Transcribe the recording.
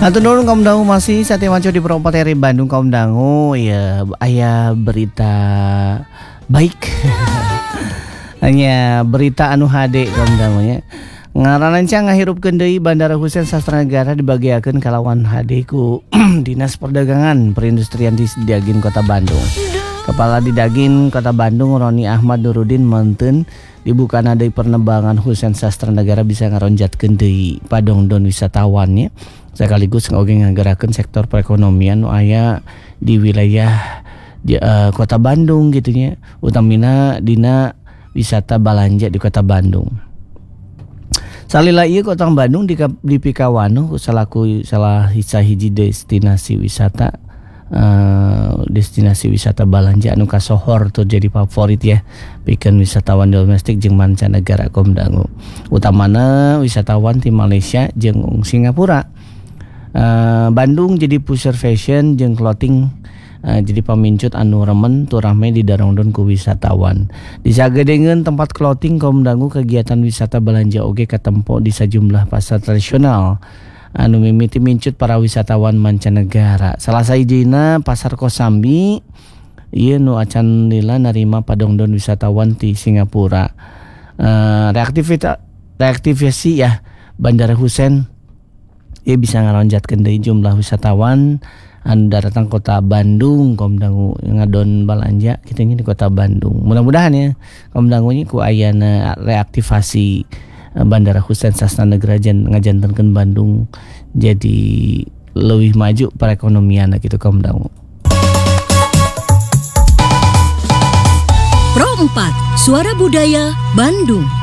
Hatur nuhun kaum dangu masih sate maco di Properti Bandung kaum dangu ya aya berita baik. Hanya berita anu hade kaum dangu nya. Ngarananca ngahirupkeun deui Bandara Husein Sastranegara dibagiakeun kalawan hade ku Dinas Perdagangan Perindustrian di Dagin Kota Bandung. Kepala Didagin Kota Bandung Roni Ahmad Nurudin meuntun dibukana deui penerbangan Husein Sastranegara bisa ngaronjatkeun deui padongdon wisatawannya sekaligus oge ngagerakeun sektor perekonomian nu aya di wilayah Kota Bandung gitu nya, utamina dina wisata balanja di Kota Bandung. Salila ieu Kota Bandung dipikawanoh salaku salah hiji destinasi wisata balanja anu kasohor tuh jadi favorit ya pikeun wisatawan domestik jeung mancanegara kaum dangu. Utamana wisatawan ti Malaysia jeung Singapura. Bandung jadi pusat fashion jeung clothing jadi pamincut anu remen tur rame di darongdon ku wisatawan. Disagedengeun tempat clothing kaum dangu kegiatan wisata balanja oge katempo di sajumlah pasar tradisional anu mimiti mincut para wisatawan mancanegara. Salah sahijina Pasar Kosambi ieu nu acan lila narima padongdon wisatawan ti Singapura. Reaktivasi ya Bandara Husein ieu bisa ngaronjatkeun deui jumlah wisatawan anu datang Kota Bandung kaum dangu ngadon balanja kitu nya di Kota Bandung. Mudah-mudahan ya kaum dangu nya ku ayana reaktivasi Bandara Husein Sastranegara ngajantenkeun Bandung jadi leuwih maju perekonomian gitu kaum dangu. Pro 4 Suara Budaya Bandung.